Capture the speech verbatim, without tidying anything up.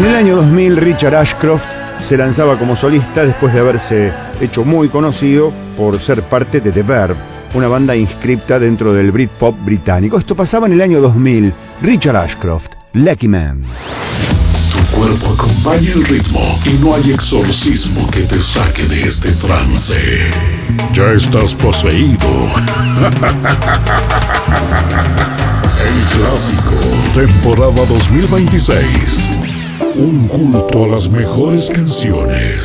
En el año dos mil, Richard Ashcroft se lanzaba como solista después de haberse hecho muy conocido por ser parte de The Verve, una banda inscripta dentro del Britpop británico. Esto pasaba en el año dos mil. Richard Ashcroft, Lucky Man. Tu cuerpo acompaña el ritmo y no hay exorcismo que te saque de este trance. Ya estás poseído. El clásico, temporada dos mil veintiséis. Un culto a las mejores canciones.